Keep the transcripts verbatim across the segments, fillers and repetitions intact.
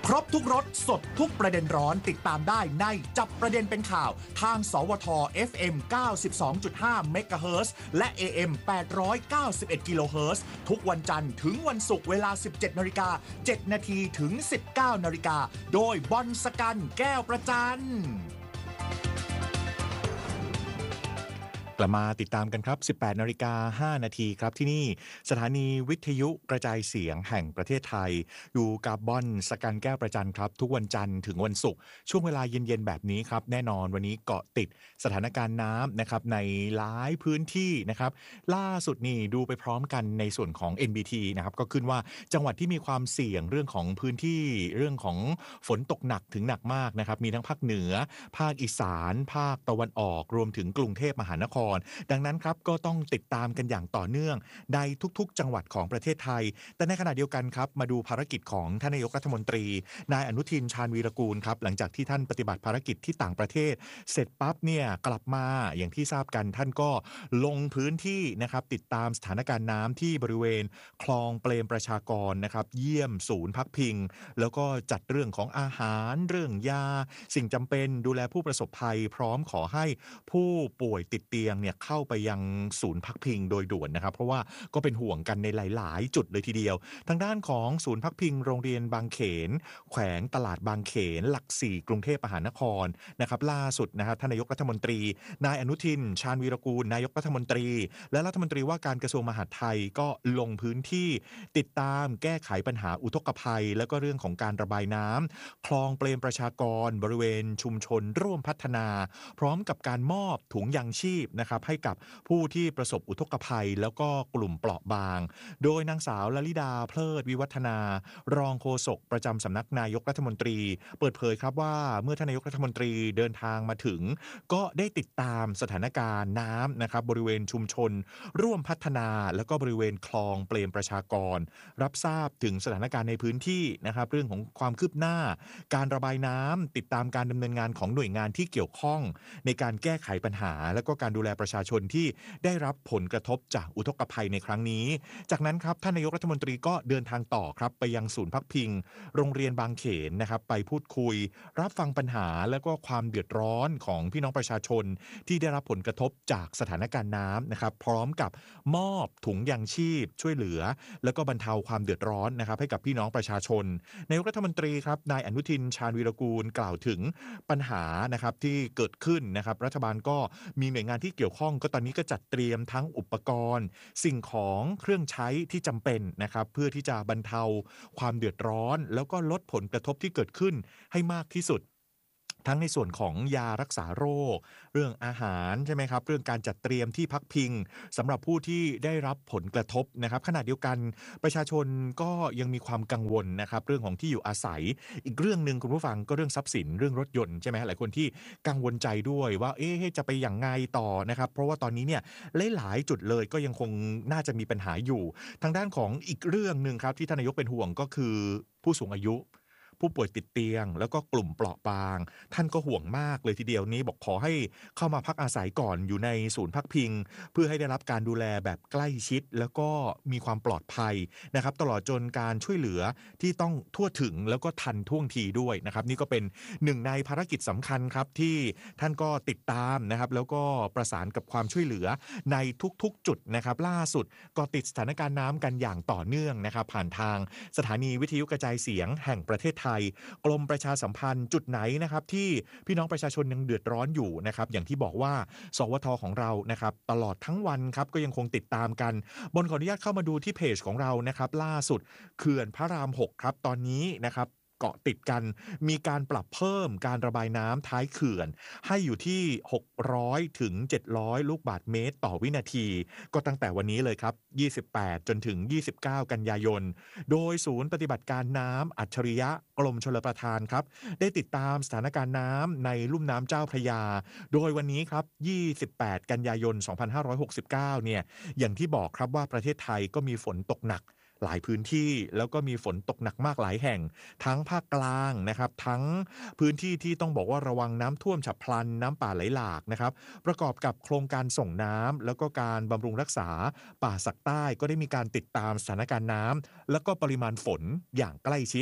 ครบทุกรสสดทุกประเด็นร้อนติดตามได้ในจับประเด็นเป็นข่าวทางสวท เอฟ เอ็ม เก้าสิบสองจุดห้า เมกะเฮิรตซ์และ เอ เอ็ม แปดร้อยเก้าสิบเอ็ด กิโลเฮิรตซ์ทุกวันจันทร์ถึงวันศุกร์เวลา สิบเจ็ดนาฬิกาเจ็ดนาทีถึง สิบเก้านาฬิกาโดยบอลสกันแก้วประจันกลับมาติดตามกันครับ สิบแปดนาฬิกาห้านาทีครับที่นี่สถานีวิทยุกระจายเสียงแห่งประเทศไทยอยู่กับบอนสกันแก้วประจันครับทุกวันจันทร์ถึงวันศุกร์ช่วงเวลาเย็นๆแบบนี้ครับแน่นอนวันนี้เกาะติดสถานการณ์น้ำนะครับในหลายพื้นที่นะครับล่าสุดนี่ดูไปพร้อมกันในส่วนของ เอ็น บี ที นะครับก็ขึ้นว่าจังหวัดที่มีความเสี่ยงเรื่องของพื้นที่เรื่องของฝนตกหนักถึงหนักมากนะครับมีทั้งภาคเหนือภาคอีสานภาคตะวันออกรวมถึงกรุงเทพมหานครดังนั้นครับก็ต้องติดตามกันอย่างต่อเนื่องในทุกๆจังหวัดของประเทศไทยแต่ในขณะเดียวกันครับมาดูภารกิจของท่านนายกรัฐมนตรีนายอนุทินชาญวีรกูลครับหลังจากที่ท่านปฏิบัติภารกิจที่ต่างประเทศเสร็จปั๊บเนี่ยกลับมาอย่างที่ทราบกันท่านก็ลงพื้นที่นะครับติดตามสถานการณ์น้ำที่บริเวณคลองเปรมประชากรนะครับเยี่ยมศูนย์พักพิงแล้วก็จัดเรื่องของอาหารเรื่องยาสิ่งจำเป็นดูแลผู้ประสบภัยพร้อมขอให้ผู้ป่วยติดเตียงเนี่ยเข้าไปยังศูนย์พักพิงโดยด่วนนะครับเพราะว่าก็เป็นห่วงกันในหลายๆจุดเลยทีเดียวทางด้านของศูนย์พักพิงโรงเรียนบางเขนแขวงตลาดบางเขนหลักสี่กรุงเทพมหานครนะครับล่าสุดนะครับท่านนายกรัฐมนตรีนายอนุทินชาญวีรกูลนายกรัฐมนตรีและรัฐมนตรีว่าการกระทรวงมหาดไทยก็ลงพื้นที่ติดตามแก้ไขปัญหาอุทกภัยแล้วก็เรื่องของการระบายน้ำคลองเปรมประชากรบริเวณชุมชนร่วมพัฒนาพร้อมกับการมอบถุงยางชีพนะครับให้กับผู้ที่ประสบอุทกภัยแล้วก็กลุ่มเปราะบางโดยนางสาวลลิดาเพลิดวิวัฒนารองโฆษกประจำสำนักนายกรัฐมนตรีเปิดเผยครับว่าเมื่อท่านนายกรัฐมนตรีเดินทางมาถึงก็ได้ติดตามสถานการณ์น้ำนะครับบริเวณชุมชนร่วมพัฒนาแล้วก็บริเวณคลองเปรมประชากรรับทราบถึงสถานการณ์ในพื้นที่นะครับเรื่องของความคืบหน้าการระบายน้ำติดตามการดำเนินงานของหน่วยงานที่เกี่ยวข้องในการแก้ไขปัญหาและก็การดูแลประชาชนที่ได้รับผลกระทบจากอุทกภัยในครั้งนี้จากนั้นครับท่านนายกรัฐมนตรีก็เดินทางต่อครับไปยังศูนย์พักพิงโรงเรียนบางเขนนะครับไปพูดคุยรับฟังปัญหาและก็ความเดือดร้อนของพี่น้องประชาชนที่ได้รับผลกระทบจากสถานการณ์น้ำนะครับพร้อมกับมอบถุงยางชีพช่วยเหลือแล้วก็บรรเทาความเดือดร้อนนะครับให้กับพี่น้องประชาชนนายกรัฐมนตรีครับนายอนุทินชาญวีรกูลกล่าวถึงปัญหานะครับที่เกิดขึ้นนะครับรัฐบาลก็มีหน่วยงานที่เกี่ยวข้องก็ตอนนี้ก็จัดเตรียมทั้งอุปกรณ์สิ่งของเครื่องใช้ที่จำเป็นนะครับเพื่อที่จะบรรเทาความเดือดร้อนแล้วก็ลดผลกระทบที่เกิดขึ้นให้มากที่สุดทั้งในส่วนของยารักษาโรคเรื่องอาหารใช่ไหมครับเรื่องการจัดเตรียมที่พักพิงสำหรับผู้ที่ได้รับผลกระทบนะครับขณะเดียวกันประชาชนก็ยังมีความกังวลนะครับเรื่องของที่อยู่อาศัยอีกเรื่องนึงคุณผู้ฟังก็เรื่องทรัพย์สินเรื่องรถยนต์ใช่ไหมหลายคนที่กังวลใจด้วยว่าเอ๊ะจะไปอย่างไงต่อนะครับเพราะว่าตอนนี้เนี่ยหลายๆจุดเลยก็ยังคงน่าจะมีปัญหาอยู่ทางด้านของอีกเรื่องนึงครับที่ท่านนายกเป็นห่วงก็คือผู้สูงอายุผู้ป่วยติดเตียงแล้วก็กลุ่มเปราะบางท่านก็ห่วงมากเลยทีเดียวนี้บอกขอให้เข้ามาพักอาศัยก่อนอยู่ในศูนย์พักพิงเพื่อให้ได้รับการดูแลแบบใกล้ชิดแล้วก็มีความปลอดภัยนะครับตลอดจนการช่วยเหลือที่ต้องทั่วถึงแล้วก็ทันท่วงทีด้วยนะครับนี่ก็เป็นหนึ่งในภารกิจสำคัญครับที่ท่านก็ติดตามนะครับแล้วก็ประสานกับความช่วยเหลือในทุกๆจุดนะครับล่าสุดก็ติดสถานการณ์น้ำกันอย่างต่อเนื่องนะครับผ่านทางสถานีวิทยุกระจายเสียงแห่งประเทศไทยกรมประชาสัมพันธ์จุดไหนนะครับที่พี่น้องประชาชนยังเดือดร้อนอยู่นะครับอย่างที่บอกว่าสวทของเรานะครับตลอดทั้งวันครับก็ยังคงติดตามกันบนขออนุญาตเข้ามาดูที่เพจของเรานะครับล่าสุดเขื่อนพระรามหกครับตอนนี้นะครับเกาะติดกันมีการปรับเพิ่มการระบายน้ำท้ายเขื่อนให้อยู่ที่หกร้อยถึงเจ็ดร้อยลูกบาศก์เมตรต่อวินาทีก็ตั้งแต่วันนี้เลยครับยี่สิบแปดจนถึงยี่สิบเก้ากันยายนโดยศูนย์ปฏิบัติการน้ำอัจฉริยะกรมชลประทานครับได้ติดตามสถานการณ์น้ำในลุ่มน้ำเจ้าพระยาโดยวันนี้ครับยี่สิบแปดกันยายนสองพันห้าร้อยหกสิบเก้าเนี่ยอย่างที่บอกครับว่าประเทศไทยก็มีฝนตกหนักหลายพื้นที่แล้วก็มีฝนตกหนักมากหลายแห่งทั้งภาคกลางนะครับทั้งพื้นที่ที่ต้องบอกว่าระวังน้ำท่วมฉับพลันน้ำป่าไหลหลากนะครับประกอบกับโครงการส่งน้ำแล้วก็การบำรุงรักษาป่าสักใต้ก็ได้มีการติดตามสถานการณ์น้ำแล้วก็ปริมาณฝนอย่างใกล้ชิด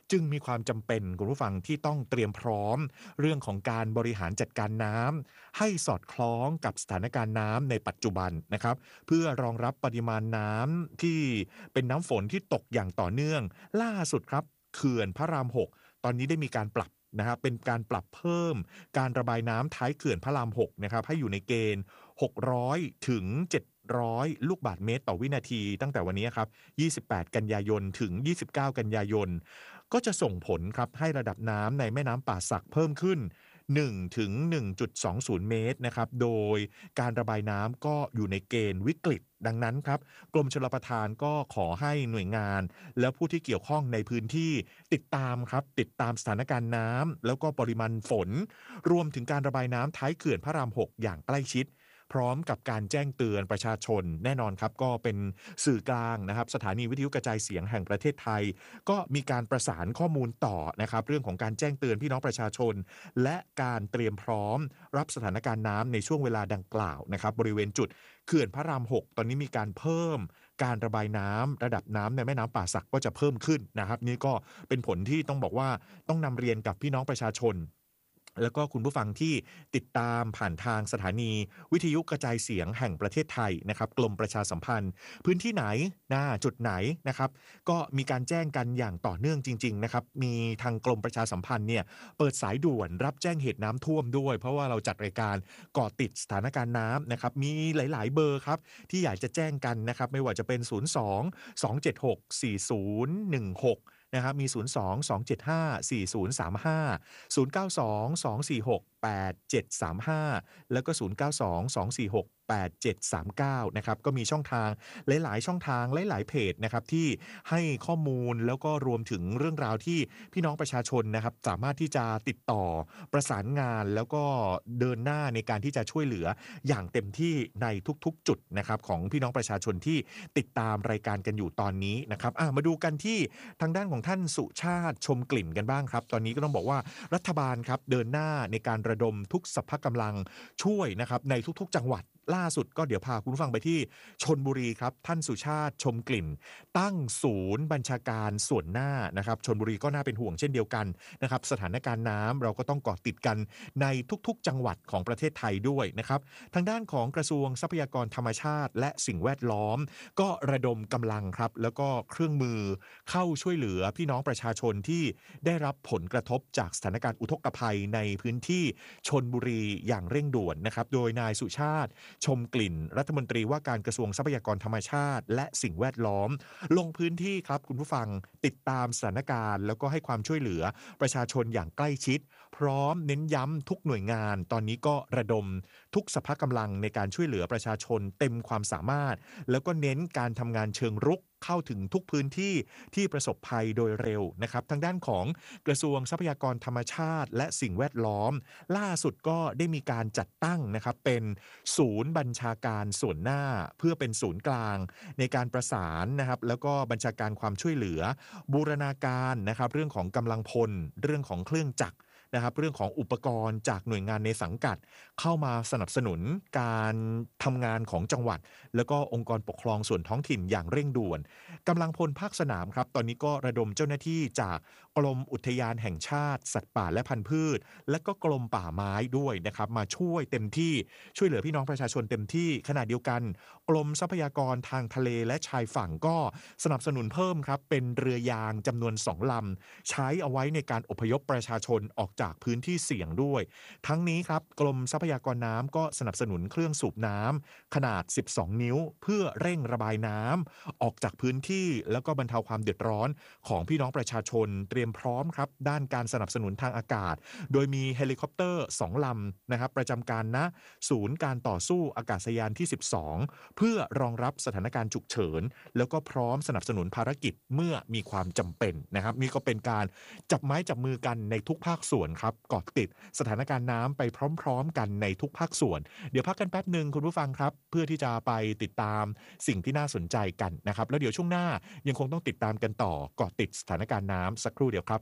จึงมีความจำเป็นคุณผู้ฟังที่ต้องเตรียมพร้อมเรื่องของการบริหารจัดการน้ำให้สอดคล้องกับสถานการณ์น้ำในปัจจุบันนะครับเพื่อรองรับปริมาณน้ำที่เป็นน้ำฝนที่ตกอย่างต่อเนื่องล่าสุดครับเขื่อนพระรามหกตอนนี้ได้มีการปรับนะครับเป็นการปรับเพิ่มการระบายน้ำท้ายเขื่อนพระรามหกนะครับให้อยู่ในเกณฑ์หกร้อยถึงเจ็ดร้อยลูกบาศก์เมตรต่อวินาทีตั้งแต่วันนี้ครับยี่สิบแปดกันยายนถึงยี่สิบเก้ากันยายนก็จะส่งผลครับให้ระดับน้ำในแม่น้ำป่าสักเพิ่มขึ้นหนึ่งถึงหนึ่งจุดสองศูนย์ เมตรนะครับโดยการระบายน้ำก็อยู่ในเกณฑ์วิกฤตดังนั้นครับกรมชลประทานก็ขอให้หน่วยงานและผู้ที่เกี่ยวข้องในพื้นที่ติดตามครับติดตามสถานการณ์น้ำแล้วก็ปริมาณฝนรวมถึงการระบายน้ำท้ายเขื่อนพระรามหกอย่างใกล้ชิดพร้อมกับการแจ้งเตือนประชาชนแน่นอนครับก็เป็นสื่อกลางนะครับสถานีวิทยุกระจายเสียงแห่งประเทศไทยก็มีการประสานข้อมูลต่อนะครับเรื่องของการแจ้งเตือนพี่น้องประชาชนและการเตรียมพร้อมรับสถานการณ์น้ำในช่วงเวลาดังกล่าวนะครับบริเวณจุดเขื่อนพระรามหกตอนนี้มีการเพิ่มการระบายน้ำระดับน้ำในแม่น้ำป่าสักก็จะเพิ่มขึ้นนะครับนี่ก็เป็นผลที่ต้องบอกว่าต้องนำเรียนกับพี่น้องประชาชนแล้วก็คุณผู้ฟังที่ติดตามผ่านทางสถานีวิทยุกระจายเสียงแห่งประเทศไทยนะครับกรมประชาสัมพันธ์พื้นที่ไหนหน้าจุดไหนนะครับก็มีการแจ้งกันอย่างต่อเนื่องจริงๆนะครับมีทางกรมประชาสัมพันธ์เนี่ยเปิดสายด่วนรับแจ้งเหตุน้ำท่วมด้วยเพราะว่าเราจัดรายการเกาะติดสถานการณ์น้ำนะครับมีหลายๆเบอร์ครับที่อยากจะแจ้งกันนะครับไม่ว่าจะเป็นศูนย์ สอง สอง เจ็ด หก สี่ ศูนย์ หนึ่ง หกนะครับมี ศูนย์ สอง สอง เจ็ด ห้า สี่ ศูนย์ สาม ห้า ศูนย์ เก้า สอง สอง สี่ หก แปด เจ็ด สาม ห้าแล้วก็ ศูนย์ เก้า สอง สอง สี่ หก แปด เจ็ด สาม เก้านะครับก็มีช่องทางหลายๆช่องทางหลายๆเพจนะครับที่ให้ข้อมูลแล้วก็รวมถึงเรื่องราวที่พี่น้องประชาชนนะครับสามารถที่จะติดต่อประสานงานแล้วก็เดินหน้าในการที่จะช่วยเหลืออย่างเต็มที่ในทุกๆจุดนะครับของพี่น้องประชาชนที่ติดตามรายการกันอยู่ตอนนี้นะครับอ่ะมาดูกันที่ทางด้านของท่านสุชาติชมกลิ่นกันบ้างครับตอนนี้ก็ต้องบอกว่ารัฐบาลครับเดินหน้าในการระดมทุกสรรพกำลังช่วยนะครับในทุกๆจังหวัดล่าสุดก็เดี๋ยวพาคุณผู้ฟังไปที่ชลบุรีครับท่านสุชาติชมกลิ่นตั้งศูนย์บัญชาการส่วนหน้านะครับชลบุรีก็น่าเป็นห่วงเช่นเดียวกันนะครับสถานการณ์น้ำเราก็ต้องเกาะติดกันในทุกๆจังหวัดของประเทศไทยด้วยนะครับทางด้านของกระทรวงทรัพยากรธรรมชาติและสิ่งแวดล้อมก็ระดมกำลังครับแล้วก็เครื่องมือเข้าช่วยเหลือพี่น้องประชาชนที่ได้รับผลกระทบจากสถานการณ์อุทกภัยในพื้นที่ชลบุรีอย่างเร่งด่วนนะครับโดยนายสุชาติชมกลิ่นรัฐมนตรีว่าการกระทรวงทรัพยากรธรรมชาติและสิ่งแวดล้อมลงพื้นที่ครับคุณผู้ฟังติดตามสถานการณ์แล้วก็ให้ความช่วยเหลือประชาชนอย่างใกล้ชิดพร้อมเน้นย้ำทุกหน่วยงานตอนนี้ก็ระดมทุกสภาพกำลังในการช่วยเหลือประชาชนเต็มความสามารถแล้วก็เน้นการทำงานเชิงรุกเข้าถึงทุกพื้นที่ที่ประสบภัยโดยเร็วนะครับทางด้านของกระทรวงทรัพยากรธรรมชาติและสิ่งแวดล้อมล่าสุดก็ได้มีการจัดตั้งนะครับเป็นศูนย์บัญชาการส่วนหน้าเพื่อเป็นศูนย์กลางในการประสานนะครับแล้วก็บัญชาการความช่วยเหลือบูรณาการนะครับเรื่องของกำลังพลเรื่องของเครื่องจักรนะครับเรื่องของอุปกรณ์จากหน่วยงานในสังกัดเข้ามาสนับสนุนการทำงานของจังหวัดแล้วก็องค์กรปกครองส่วนท้องถิ่นอย่างเร่งด่วนกำลังพลภาคสนามครับตอนนี้ก็ระดมเจ้าหน้าที่จากกรมอุทยานแห่งชาติสัตว์ป่าและพันธุ์พืชและก็กรมป่าไม้ด้วยนะครับมาช่วยเต็มที่ช่วยเหลือพี่น้องประชาชนเต็มที่ขณะเดียวกันกรมทรัพยากรทางทะเลและชายฝั่งก็สนับสนุนเพิ่มครับเป็นเรือยางจำนวนสองลำใช้เอาไว้ในการอพยพประชาชนออกจากพื้นที่เสี่ยงด้วยทั้งนี้ครับกรมทรัพยากรน้ำก็สนับสนุนเครื่องสูบน้ำขนาดสิบสองนิ้วเพื่อเร่งระบายน้ำออกจากพื้นที่แล้วก็บรรเทาความเดือดร้อนของพี่น้องประชาชนเตรียมพร้อมครับด้านการสนับสนุนทางอากาศโดยมีเฮลิคอปเตอร์สองลำนะครับประจำการณศูนย์การต่อสู้อากาศยานที่สิบสองเพื่อรองรับสถานการณ์ฉุกเฉินแล้วก็พร้อมสนับสนุนภารกิจเมื่อมีความจำเป็นนะครับนี่ก็เป็นการจับไม้จับมือกันในทุกภาคส่วนครับเกาะติดสถานการณ์น้ำไปพร้อมๆกันในทุกภาคส่วนเดี๋ยวพักกันแป๊บหนึ่งคุณผู้ฟังครับเพื่อที่จะไปติดตามสิ่งที่น่าสนใจกันนะครับแล้วเดี๋ยวช่วงหน้ายังคงต้องติดตามกันต่อเกาะติดสถานการณ์น้ำสักครู่เดียวครับ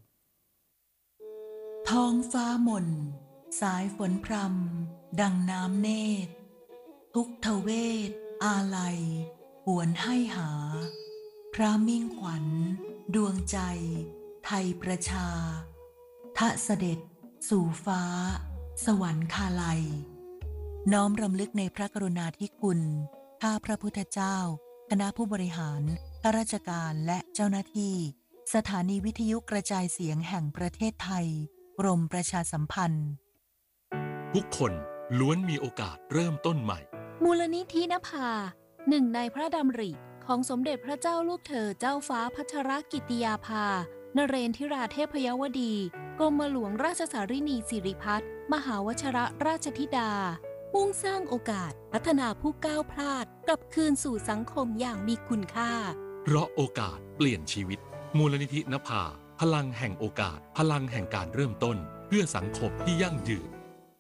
ท้องฟ้าหม่นสายฝนพรำดังน้ำเนตรทุกทเวทอาลัยหวนให้หาพระมิ่งขวัญดวงใจไทยประชาทะเสด็จสู่ฟ้าสวรรคาลัยน้อมรำลึกในพระกรุณาธิคุณข้าพระพุทธเจ้าคณะผู้บริหารข้าราชการและเจ้าหน้าที่สถานีวิทยุกระจายเสียงแห่งประเทศไทยกรมประชาสัมพันธ์ทุกคนล้วนมีโอกาสเริ่มต้นใหม่มูลนิธินภาหนึ่งในพระดำริของสมเด็จพระเจ้าลูกเธอเจ้าฟ้าพัชรกิติยาภานเรนทิราเทพยวดีกรมหลวงราชสารินีสิริพัฒน์มหาวชิรราชธิดามุ่งสร้างโอกาสพัฒนาผู้ก้าวพลาดกลับคืนสู่สังคมอย่างมีคุณค่าเพราะโอกาสเปลี่ยนชีวิตมูลนิธินภาพลังแห่งโอกาสพลังแห่งการเริ่มต้นเพื่อสังคมที่ยั่งยืน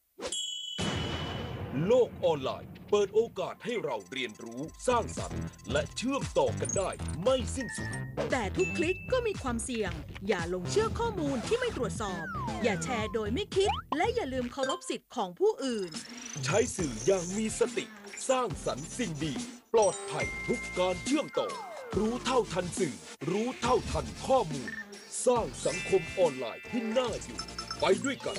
โลกออนไลน์เปิดโอกาสให้เราเรียนรู้สร้างสรรค์และเชื่อมต่อกันได้ไม่สิ้นสุดแต่ทุกคลิกก็มีความเสี่ยงอย่าลงเชื่อข้อมูลที่ไม่ตรวจสอบอย่าแชร์โดยไม่คิดและอย่าลืมเคารพสิทธิ์ของผู้อื่นใช้สื่ออย่างมีสติสร้างสรรค์สิ่งดีปลอดภัยทุกการเชื่อมต่อรู้เท่าทันสื่อรู้เท่าทันข้อมูลสร้างสังคมออนไลน์ที่น่าอยู่ไปด้วยกัน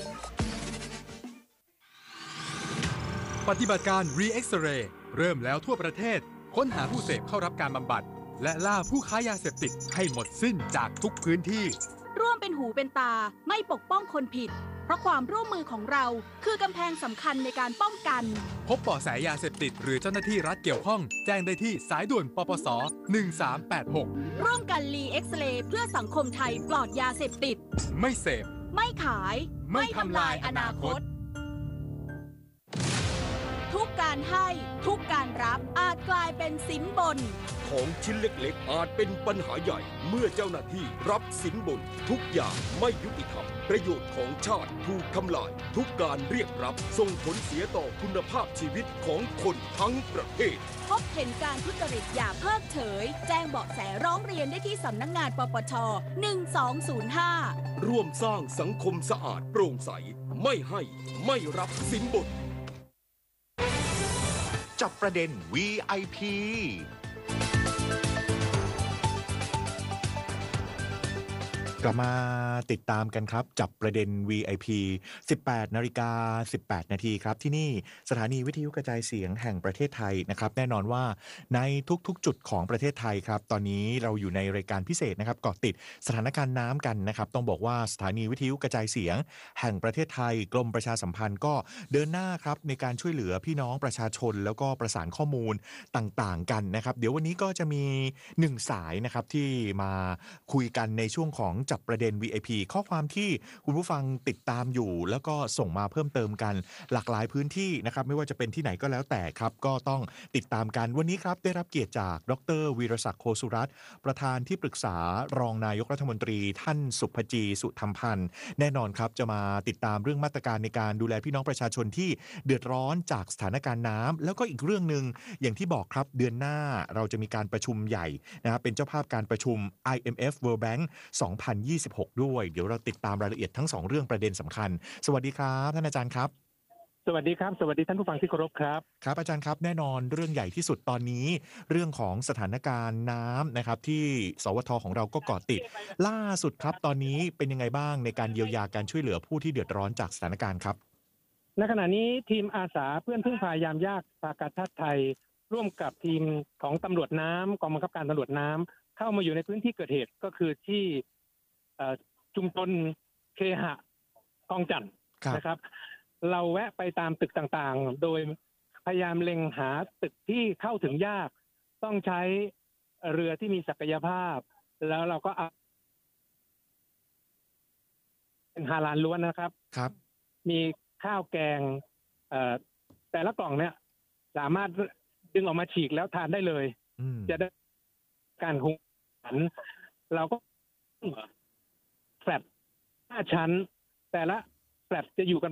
ปฏิบัติการ Re-X-Ray เริ่มแล้วทั่วประเทศค้นหาผู้เสพเข้ารับการบำบัดและล่าผู้ค้ายาเสพติดให้หมดสิ้นจากทุกพื้นที่ร่วมเป็นหูเป็นตาไม่ปกป้องคนผิดเพราะความร่วมมือของเราคือกำแพงสำคัญในการป้องกันพบเบาะแสยาเสพติดหรือเจ้าหน้าที่รัฐเกี่ยวข้องแจ้งได้ที่สายด่วนปปสหนึ่งสามแปดหกร่วมกัน Re-X-Ray เพื่อสังคมไทยปลอดยาเสพติดไม่เสพไม่ขายไม่ทำลายอนาคตทุกการให้ทุกการรับอาจกลายเป็นสินบนของชิ้นเล็กๆอาจเป็นปัญหาใหญ่เมื่อเจ้าหน้าที่รับสินบนทุกอย่างไม่ยุติธรรมประโยชน์ของชาติถูกทำลายทุกการเรียกรับส่งผลเสียต่อคุณภาพชีวิตของคนทั้งประเทศพบเห็นการทุจริตอย่าเพิกเฉยแจ้งเบาะแสร้องเรียนได้ที่สำนักงานปปชหนึ่งสองศูนย์ห้าร่วมสร้างสังคมสะอาดโปร่งใสไม่ให้ไม่รับสินบนจับประเด็น วี ไอ พีกลับมาติดตามกันครับจับประเด็น วี ไอ พี สิบแปดนาฬิกาสิบแปดนาทีครับที่นี่สถานีวิทยุกระจายเสียงแห่งประเทศไทยนะครับแน่นอนว่าในทุกๆจุดของประเทศไทยครับตอนนี้เราอยู่ในรายการพิเศษนะครับเกาะติดสถานการณ์น้ำกันนะครับต้องบอกว่าสถานีวิทยุกระจายเสียงแห่งประเทศไทยกรมประชาสัมพันธ์ก็เดินหน้าครับในการช่วยเหลือพี่น้องประชาชนแล้วก็ประสานข้อมูลต่างๆกันนะครับเดี๋ยววันนี้ก็จะมีหนึ่งสายนะครับที่มาคุยกันในช่วงของจับประเด็น วี ไอ พี ข้อความที่คุณผู้ฟังติดตามอยู่แล้วก็ส่งมาเพิ่มเติมกันหลากหลายพื้นที่นะครับไม่ว่าจะเป็นที่ไหนก็แล้วแต่ครับก็ต้องติดตามกันวันนี้ครับได้รับเกียรติจากดร.วีรศักดิ์โคสุรัตน์ประธานที่ปรึกษารองนายกรัฐมนตรีท่านสุภจีสุธรรมพันธ์แน่นอนครับจะมาติดตามเรื่องมาตรการในการดูแลพี่น้องประชาชนที่เดือดร้อนจากสถานการณ์น้ำแล้วก็อีกเรื่องนึงอย่างที่บอกครับเดือนหน้าเราจะมีการประชุมใหญ่นะครับเป็นเจ้าภาพการประชุม ไอ เอ็ม เอฟ World Bank สองพันยี่สิบหกด้วยเดี๋ยวเราติดตามรายละเอียดทั้งสองเรื่องประเด็นสำคัญสวัสดีครับท่านอาจารย์ครับสวัสดีครับสวัสดีท่านผู้ฟังที่เคารพครับครับอาจารย์ครับแน่นอนเรื่องใหญ่ที่สุดตอนนี้เรื่องของสถานการณ์น้ำนะครับที่สวทของเราก็เกาะติดล่าสุดครับตอนนี้เป็นยังไงบ้างในการเยียวยาการช่วยเหลือผู้ที่เดือดร้อนจากสถานการณ์ครับในขณะนี้ทีมอาสาเพื่อนพึ่งพายามยากสภากาชาติไทยร่วมกับทีมของตำรวจน้ำกองบังคับการตำรวจน้ำเข้ามาอยู่ในพื้นที่เกิดเหตุก็คือที่ชุมชนเคหะคลองจันทน์นะครับเราแวะไปตามตึกต่างๆโดยพยายามเล็งหาตึกที่เข้าถึงยากต้องใช้เรือที่มีศักยภาพแล้วเราก็เอาเป็นฮาลาลล้วนนะครับครับมีข้าวแกงแต่ละกล่องเนี่ยสามารถดึงออกมาฉีกแล้วทานได้เลยจะได้การหุงหันเราก็แฟลตห้าชั้นแต่ละแฟลตจะอยู่กัน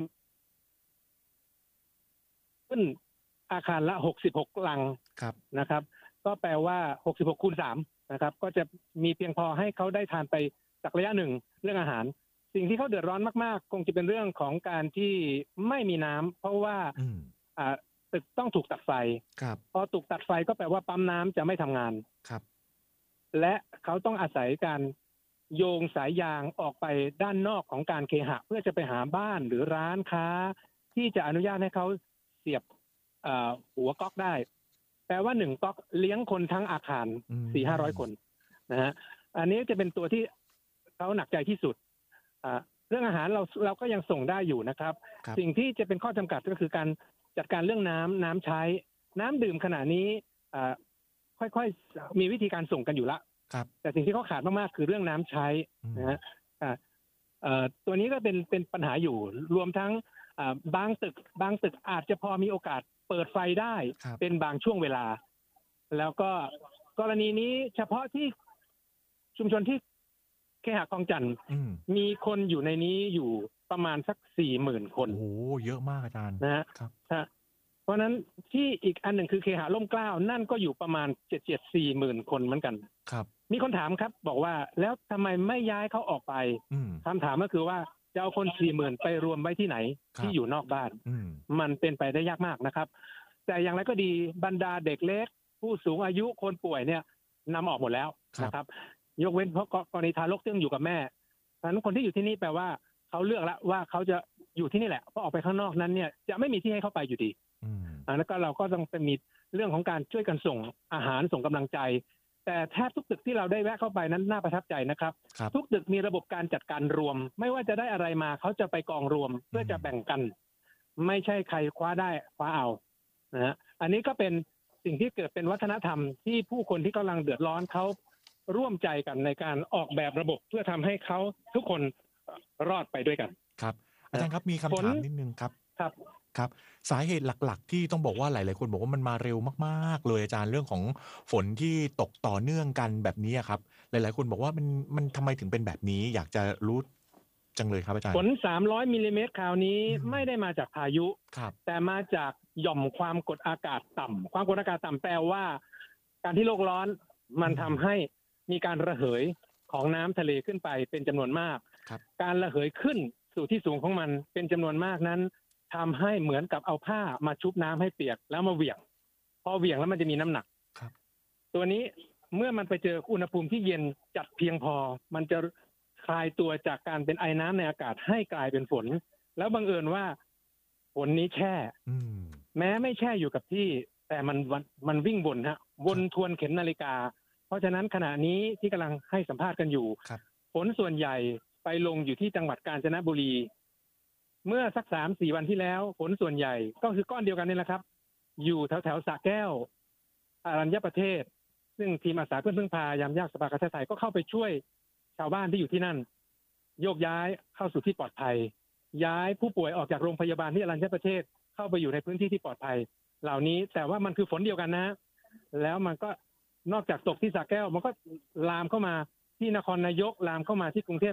ขึ้นอาคารละหกสิบหกหลังนะครับก็แปลว่าหกสิบหกคูณสามนะครับก็จะมีเพียงพอให้เขาได้ทานไปสักระยะหนึ่งเรื่องอาหารสิ่งที่เขาเดือดร้อนมากๆคงจะเป็นเรื่องของการที่ไม่มีน้ำเพราะว่าตึกต้องถูกตัดไฟพอถูกตัดไฟก็แปลว่าปั๊มน้ำจะไม่ทำงานและเขาต้องอาศัยการโยงสายยางออกไปด้านนอกของการเคหะเพื่อจะไปหาบ้านหรือร้านค้าที่จะอนุญาตให้เขาเสียบหัวก๊อกได้แปลว่าหนึ่งก๊อกเลี้ยงคนทั้งอาคารสี่ห้าร้อยคนนะฮะอันนี้จะเป็นตัวที่เขาหนักใจที่สุดเรื่องอาหารเราเราก็ยังส่งได้อยู่นะครับสิ่งที่จะเป็นข้อจำกัดก็คือการจัดการเรื่องน้ำน้ำใช้น้ำดื่มขณะนี้ค่อยๆมีวิธีการส่งกันอยู่ละแต่สิ่งที่เขาขาดมากๆคือเรื่องน้ำใช้นะฮะตัวนี้ก็เป็นเป็นปัญหาอยู่รวมทั้งบางตึกบางตึกอาจจะพอมีโอกาสเปิดไฟได้เป็นบางช่วงเวลาแล้วก็กรณีนี้เฉพาะที่ชุมชนที่เคหะคลองจันทร์มีคนอยู่ในนี้อยู่ประมาณสักสี่หมื่นคนโอ้โหเยอะมากอาจารย์นะฮะเพราะนั้นที่อีกอันหนึ่งคือเคหะร่มเกล้านั่นก็อยู่ประมาณเจ็ดเจ็ดสี่หมื่นคนเหมือนกันครับมีคนถามครับบอกว่าแล้วทำไมไม่ย้ายเขาออกไปคำถามก็คือว่าจะเอาคนสี่หมื่นไปรวมไว้ที่ไหนที่อยู่นอกบ้านมันเป็นไปได้ยากมากนะครับแต่อย่างไรก็ดีบรรดาเด็กเล็กผู้สูงอายุคนป่วยเนี่ยนำออกหมดแล้วนะครับยกเว้นเพราะกรณีทารกซึ่งอยู่กับแม่ฉะนั้นคนที่อยู่ที่นี่แปลว่าเขาเลือกแล้วว่าเขาจะอยู่ที่นี่แหละเพราะออกไปข้างนอกนั้นเนี่ยจะไม่มีที่ให้เขาไปอยู่ดีอันนั้นก็เราก็ต้องเป็นมีเรื่องของการช่วยกันส่งอาหารส่งกำลังใจแต่แทบทุกตึกที่เราได้แวะเข้าไปนั้นน่าประทับใจนะครับทุกตึกมีระบบการจัดการรวมไม่ว่าจะได้อะไรมาเขาจะไปกองรวมเพื่อจะแบ่งกันไม่ใช่ใครคว้าได้คว้าเอานะฮะอันนี้ก็เป็นสิ่งที่เกิดเป็นวัฒนธรรมที่ผู้คนที่กำลังเดือดร้อนเขาร่วมใจกันในการออกแบบระบบเพื่อทำให้เขาทุกคนรอดไปด้วยกันครับอาจารย์ครับมีคำถามนิดนึงครับครับครับสาเหตุหลักๆที่ต้องบอกว่าหลายๆคนบอกว่ามันมาเร็วมากๆเลยอาจารย์เรื่องของฝนที่ตกต่อเนื่องกันแบบนี้ครับหลายๆคนบอกว่ามันมันทำไมถึงเป็นแบบนี้อยากจะรู้จังเลยครับอาจารย์ฝนสามร้อยมิลลิเมตรคราวนี้ไม่ได้มาจากพายุแต่มาจากหย่อมความกดอากาศต่ำความกดอากาศต่ำแปลว่าการที่โลกร้อนมันทำให้มีการระเหยของน้ำทะเลขึ้นไปเป็นจำนวนมากการระเหยขึ้นสู่ที่สูงของมันเป็นจำนวนมากนั้นทำให้เหมือนกับเอาผ้ามาชุบน้ำให้เปียกแล้วมาเหวี่ยงพอเหวี่ยงแล้วมันจะมีน้ำหนักตัวนี้เมื่อมันไปเจออุณหภูมิที่เย็นจัดเพียงพอมันจะคลายตัวจากการเป็นไอน้ำในอากาศให้กลายเป็นฝนแล้วบังเอิญว่าฝนนี้แช่แม้ไม่แช่อยู่กับที่แต่มันมันวิ่งวนฮะวนทวนเข็มนาฬิกาเพราะฉะนั้นขณะนี้ที่กำลังให้สัมภาษณ์กันอยู่ฝนส่วนใหญ่ไปลงอยู่ที่จังหวัดกาญจนบุรีเมื่อสักสามสี่วันที่แล้วฝนส่วนใหญ่ก็คือก้อนเดียวกันนี่แหละครับอยู่แถวแถวสระแก้วอรัญญประเทศซึ่งทีมอาสาเพื่อนพึ่งพายามยากสภากาชาดไทยก็เข้าไปช่วยชาวบ้านที่อยู่ที่นั่นโยกย้ายเข้าสู่ที่ปลอดภัยย้ายผู้ป่วยออกจากโรงพยาบาลที่อรัญญประเทศเข้าไปอยู่ในพื้นที่ที่ปลอดภัยเหล่านี้แต่ว่ามันคือฝนเดียวกันนะแล้วมันก็นอกจากตกที่สระแก้วมันก็ลามเข้ามาที่นครนายกลามเข้ามาที่กรุงเทพ